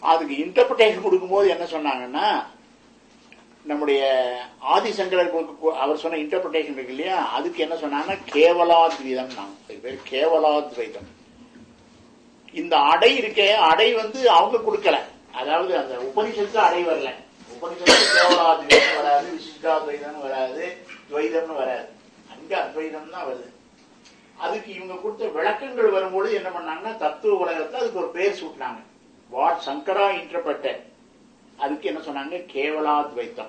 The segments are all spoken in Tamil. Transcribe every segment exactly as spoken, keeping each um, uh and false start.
அதுக்கு இன்டர்பிரேஷன் கொடுக்கும்போது என்ன சொன்னாங்கன்னா, நம்முடைய ஆதிசங்கரர் அவர் சொன்ன இன்டர்பிரேஷன் இருக்கு இல்லையா, அதுக்கு என்ன சொன்னாங்கன்னா கேவலாத்வைதம். நாங்க கேவலாத்வைதம். இந்த அடை இருக்கே, அடை வந்து அவங்க கொடுக்கல, அதாவது அந்த உபனிஷத்து அடை வரல. உபனிஷத்து கேவலாத்வைதம் வராது, விசிஷ்டாத்வைதம் வராது, துவைதம்னு வராது, அங்க அத்வைதம் தான் வருது. அதுக்கு இவங்க கொடுத்த விளக்கங்கள் வரும்போது என்ன பண்ணாங்கன்னா தத்துவ உலகத்தை அதுக்கு ஒரு பேர் சூட்டினாங்க. வாட் சங்கரா இன்டர்பிரட்டட், அதுக்கு என்ன சொன்னாங்க கேவலாத்வைத்தம்.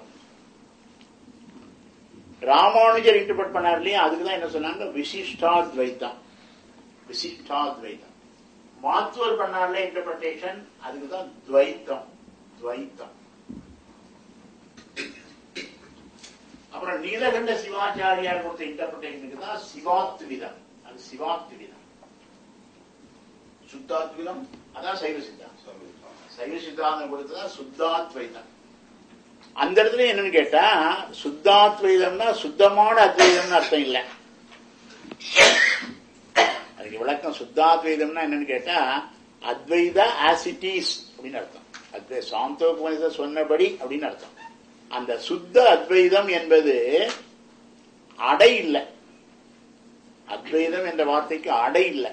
ராமானுஜர் இன்டர்பிரட் பண்ணார் இல்லையா, அதுக்குதான் என்ன சொன்னாங்க விசிஷ்டாத்வைத்தம். விசிஷ்டாத்வைத்தம். மாத்துவர் பண்ணார்ல இன்டர்பிரட்டேஷன், அதுக்குதான் துவைத்தம். துவைத்தம். அப்புறம் நீலகண்ட சிவாச்சாரியார் கொடுத்த இன்டர்பிரட்டேஷனுக்கு தான் சிவாத்விதம். அது சிவாத்விதம். சுத்தாத்விதம் அதான் சைவ சித்தாந்தம். சைவ சித்தாந்தம் கொடுத்ததான் சுத்தாத்வைதம். அந்த இடத்துல என்னன்னு கேட்டா, சுத்தாத்வைதம்னா சுத்தமான அத்வைதம்னு அர்த்தம் இல்லை. அதுக்கு விளக்கம், சுத்தாத்வைதம்னா என்னன்னு கேட்டா அத்வைத ஆசிட்டிஸ் அப்படின்னு அர்த்தம். அத்வை சாந்தோபனிஷ சொன்னபடி அப்படின்னு அர்த்தம். அந்த சுத்த அத்வைதம் என்பது அடை இல்லை. அத்வைதம் என்ற வார்த்தைக்கு அடை இல்லை.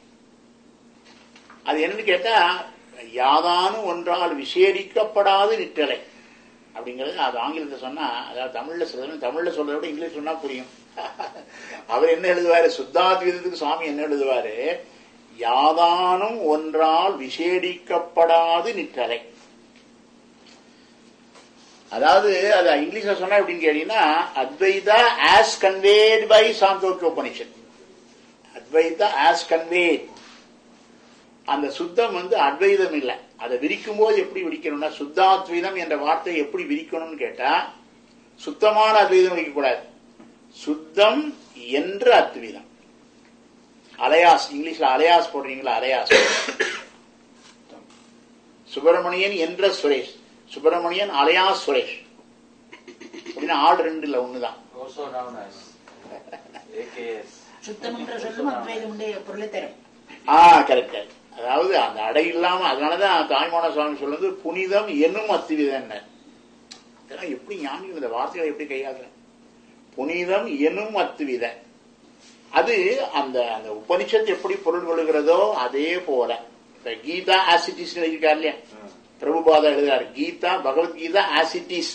அது என்னன்னு கேட்டா யாதானும் ஒன்றால் விசேடிக்கப்படாது நிற்றலை அப்படிங்கிறது. அது ஆங்கிலத்தை சொன்னா, அதாவது தமிழ்ல சொல்ற தமிழ்ல சொல்றத விட இங்கிலீஷ் சொன்னா புரியும். அவர் என்ன எழுதுவாரு, சுத்தாத்வைதத்துக்கு சுவாமி என்ன எழுதுவாரு, யாதானும் ஒன்றால் விசேடிக்கப்படாது நிற்றலை. அதாவது அது இங்கிலீஷ்ல சொன்னா எப்படின்னு கேட்டீங்கன்னா, Advaita as conveyed by Chandogya Upanishad. Advaita as conveyed. அந்த சுத்தம் வந்து அத்வைதம் இல்லை. அதை விரிக்கும் போது எப்படி விரிக்கணும்னா, சுத்தாத்வைதம் என்ற வார்த்தை எப்படி விரிக்கணும்னு கேட்டா, சுத்தமான அத்வைதம் விரிக்கக்கூடாது, சுத்தம் என்ற அத்வைதம். அலையாஸ், இங்கிலீஷ்ல அலையாஸ் போடுறீங்களா, அலையாஸ். சுப்பிரமணியன் என்ற சுரேஷ், சுப்பிரமணியன் அலையாஸ் சுரேஷ் அப்படின்னா ஆள் ரெண்டு இல்ல, ஒண்ணுதான். அதாவது அந்த அடை இல்லாம, அதனாலதான் தாய்மான சுவாமி சொல்றது புனிதம் என்னும் அத்விதம். இதெல்லாம் எப்படி ஞானிகள் இந்த வார்த்தைகளை எப்படி கையாளுற, புனிதம் என்னும் அத்வித. அது அந்த அந்த உபனிஷத்து எப்படி பொருள் கொள்கிறதோ அதே போல. கீதா ஆசிட்டிஸ் எழுதியிருக்காரு இல்லையா, பிரபுபாதா எழுதுறாரு, கீதா பகவத்கீதா ஆசிட்டிஸ்.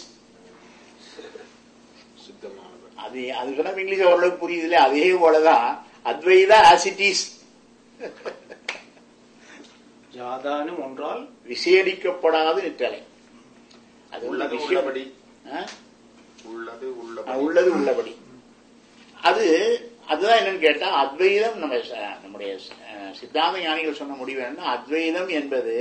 அது அது சொன்னா இங்கிலீஷ் ஓரளவுக்கு புரியுது இல்லையா, அதே போலதான் அத்வைதா ஆசிட்டிஸ். யாதானும் ஒன்றால் விசேடிக்கப்படாது நிற்றலை. அது உள்ளது உள்ளபடி. உள்ளது உள்ளபடி. அது அதுதான் என்னன்னு கேட்டா, அத்வைதம் நம்ம நம்முடைய சித்தாந்த ஞானிகள் சொன்ன முடிவு என்ன, அத்வைதம் என்பது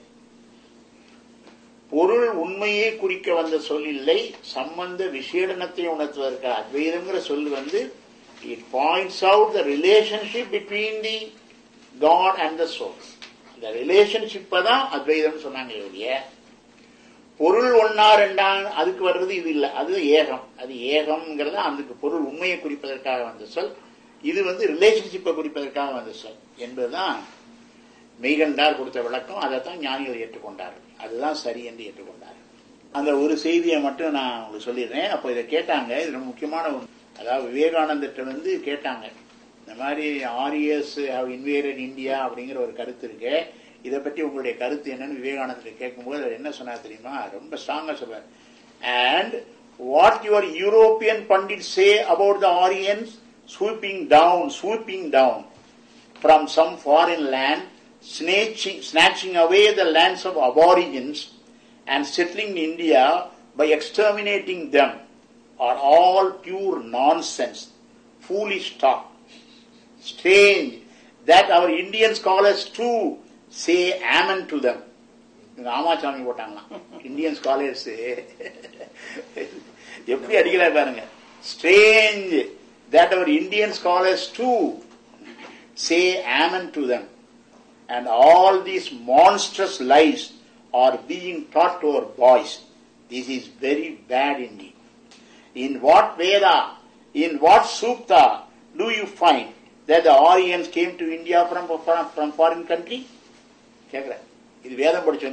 பொருள் உண்மையை குறிக்க வந்த சொல் இல்லை, சம்பந்த விசேடனத்தை உணர்த்துவதற்கு அத்வைதம்ங்கிற சொல் வந்து it points out the relationship between the God and the soul. அந்த ரிலேஷன்ஷிப்பை தான் அத்வைதம் சொன்னாங்க. இல்லைய பொருள் ஒன்னா ரெண்டா அதுக்கு வர்றது இது இல்லை, அது ஏகம். அது ஏகம்ங்கிறத அதுக்கு பொருள் உண்மையை குறிப்பதற்காக வந்த சொல், இது வந்து ரிலேஷன்ஷிப்பை குறிப்பதற்காக வந்த சொல் என்பதுதான் மெய்கண்டார் கொடுத்த விளக்கம். அதைத்தான் ஞானிகள் ஏற்றுக்கொண்டார்கள். அதுதான் சரி என்று ஏற்றுக்கொண்டார்கள். அந்த ஒரு செய்தியை மட்டும் நான் உங்களுக்கு சொல்லிடுறேன். அப்போ இதை கேட்டாங்க, இது ரொம்ப முக்கியமான ஒன்று. அதாவது விவேகானந்தர்கிட்ட வந்து கேட்டாங்க, இந்த மாதிரி ஆரியஸ் ஹவ் இன்வேடட் இந்தியா அப்படிங்கிற ஒரு கருத்து இருக்கு, இதை பற்றி உங்களுடைய கருத்து என்னன்னு விவேகானந்தர் கேட்கும்போது அவர் என்ன சொன்னார் தெரியுமா, ரொம்ப ஸ்ட்ராங்கா சொல்றார். And what your European Pandit say about the Aryans sweeping down sweeping down from some foreign land, snatching, snatching away the lands of aborigines and settling in India by exterminating them are all pure nonsense, foolish talk. Strange that our Indian scholars too say amen to them. ராமாசாமி போட்டாங்களாம் Indian scholars. எப்படி அடிக்கிறார் பாருங்க. Strange that our Indian scholars too say amen to them. And all these monstrous lies are being taught to our boys. This is very bad indeed. In what Veda, in what Sukta do you find that the Aryans came to India from, from, from foreign country? இது வேதம் படிச்ச